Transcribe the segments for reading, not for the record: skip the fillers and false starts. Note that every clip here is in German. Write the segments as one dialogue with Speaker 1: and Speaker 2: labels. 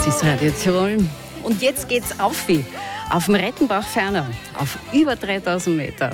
Speaker 1: Das ist Radio Tirol. Und jetzt geht's auf dem Rettenbach ferner, auf über 3000 Meter.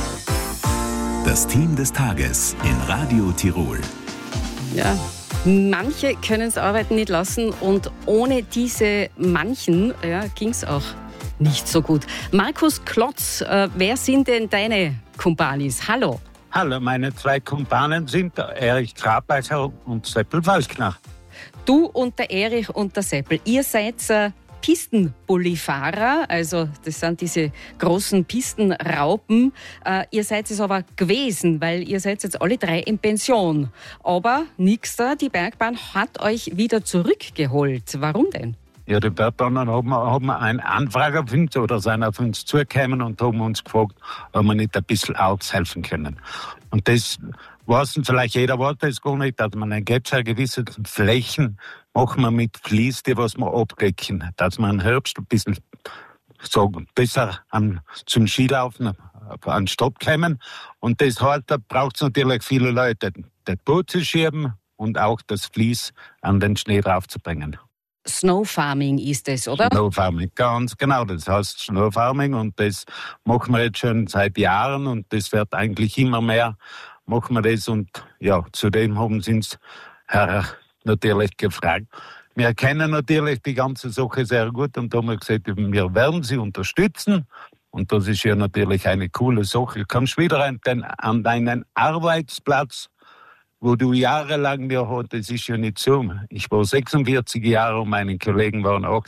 Speaker 2: Das Team des Tages in Radio Tirol.
Speaker 1: Ja, manche können das Arbeiten nicht lassen und ohne diese manchen ging es auch nicht so gut. Markus Klotz, wer sind denn deine Kumpanis? Hallo.
Speaker 3: Hallo, meine zwei Kumpanen sind der Erich Grabeicher und Seppel Falkner.
Speaker 1: Du und der Erich und der Seppel, ihr seid Pistenbullifahrer, also das sind diese großen Pistenraupen. Ihr seid es aber gewesen, weil ihr seid jetzt alle drei in Pension. Aber nix da, die Bergbahn hat euch wieder zurückgeholt. Warum denn?
Speaker 3: Ja, die Bergbahn haben eine Anfrage auf uns oder sind auf uns zugekommen und haben uns gefragt, ob wir nicht ein bisschen aushelfen können. Und das weiß vielleicht jeder weiß das gar nicht, dass man dann gibt es gewisse Flächen, machen wir mit Vlies, die was wir abdecken, dass wir im Herbst ein bisschen so besser zum Skilaufen an den Stopp kommen. Und das heißt, da braucht es natürlich viele Leute, das Boot zu schieben und auch das Vlies an den Schnee draufzubringen.
Speaker 1: Snowfarming ist es, oder?
Speaker 3: Snowfarming, ganz genau. Das heißt Snowfarming und das machen wir jetzt schon seit Jahren und das wird eigentlich immer mehr, machen wir das und ja, zudem haben sie uns natürlich gefragt. Wir kennen natürlich die ganze Sache sehr gut und da haben wir gesagt, wir werden sie unterstützen und das ist ja natürlich eine coole Sache. Du kommst wieder an deinen Arbeitsplatz, wo du jahrelang mir hast, das ist ja nicht so. Ich war 46 Jahre und meine Kollegen waren auch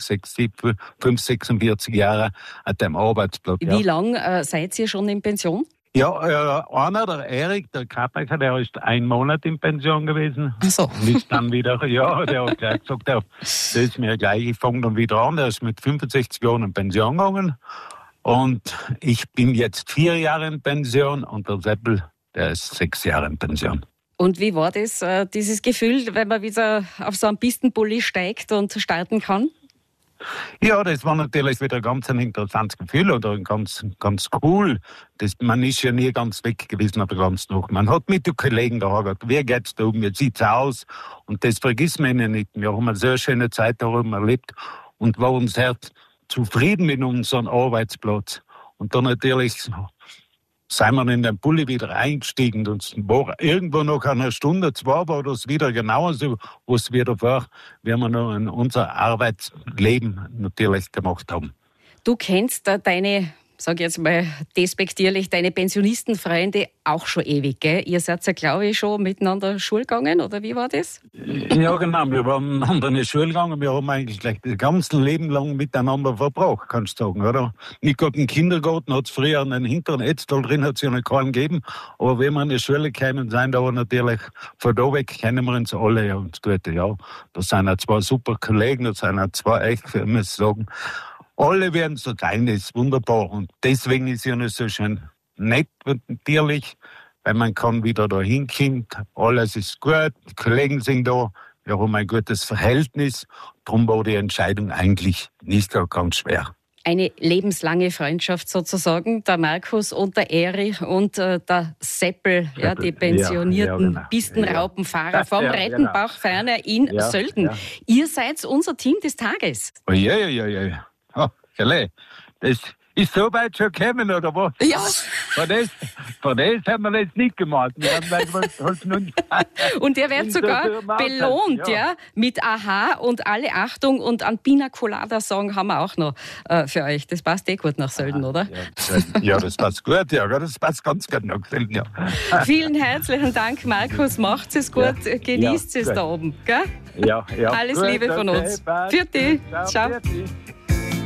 Speaker 3: 46 Jahre an dem Arbeitsplatz.
Speaker 1: Wie lange seid ihr schon in Pension?
Speaker 3: Ja, einer, der Erik, der Kappecker, der ist 1 Monat in Pension gewesen.
Speaker 1: Ach so.
Speaker 3: Und ist dann wieder, ja, der hat gleich gesagt, das ist mir gleich, ich fange dann wieder an. Der ist mit 65 Jahren in Pension gegangen. Und ich bin jetzt 4 Jahre in Pension und der Seppel, der ist 6 Jahre in Pension.
Speaker 1: Und wie war das, dieses Gefühl, wenn man wieder auf so einen Pistenbully steigt und starten kann?
Speaker 3: Ja, das war natürlich wieder ganz ein interessantes Gefühl oder ganz cool. Man ist ja nie ganz weg gewesen, aber ganz noch. Man hat mit den Kollegen gearbeitet, wie geht's da oben, wie sieht's aus? Und das vergisst man ja nicht. Wir haben eine sehr schöne Zeit darum erlebt und waren sehr zufrieden mit unserem Arbeitsplatz. Und dann natürlich sind wir in den Bulli wieder eingestiegen und war irgendwo noch eine Stunde, 2 war das wieder genauso, was wieder war, wie wir noch in unser Arbeitsleben natürlich gemacht haben.
Speaker 1: Du kennst deine, sag jetzt mal despektierlich, deine Pensionistenfreunde auch schon ewig, gell? Ihr seid ja, glaube ich, schon miteinander Schule gegangen, oder wie war das?
Speaker 3: Ja, genau. Wir waren miteinander in die Schule gegangen. Wir haben eigentlich gleich das ganze Leben lang miteinander verbracht, kannst du sagen, oder? Nicht gerade im Kindergarten hat es früher einen hinteren Etztal drin, hat es ja noch keinen gegeben. Aber wenn wir in die Schule gekommen sind, da war natürlich von da weg kennen wir uns alle. Und dort, ja, das sind auch 2 super Kollegen, das sind auch 2 echt, ich muss sagen, alle werden so klein, das ist wunderbar. Und deswegen ist es ja nicht so schön nett natürlich, weil man kann wieder da hinkommen, alles ist gut, die Kollegen sind da, wir haben ein gutes Verhältnis. Darum war die Entscheidung eigentlich nicht so ganz schwer.
Speaker 1: Eine lebenslange Freundschaft sozusagen, der Markus und der Erich und der Seppel, ja, die pensionierten
Speaker 3: genau.
Speaker 1: Pistenraupenfahrer vom Rettenbach ferner in Sölden.
Speaker 3: Ja.
Speaker 1: Ihr seid unser Team des Tages.
Speaker 3: Oh, ja. Oh, das ist so weit schon gekommen, oder was?
Speaker 1: Ja.
Speaker 3: Von das haben wir jetzt nicht gemacht.
Speaker 1: Und ihr werdet sogar belohnt, ja, mit Aha und alle Achtung und an Pina Colada Song haben wir auch noch für euch. Das passt gut nach Sölden, oder?
Speaker 3: Ja, das passt gut, ja, das passt ganz gut nach Sölden, ja.
Speaker 1: Vielen herzlichen Dank, Markus. Macht's es gut, genießt es da oben, gell?
Speaker 3: Ja.
Speaker 1: Alles
Speaker 3: gut,
Speaker 1: Liebe von uns.
Speaker 3: Passt.
Speaker 1: Für dich.
Speaker 3: Ciao.
Speaker 1: Ciao.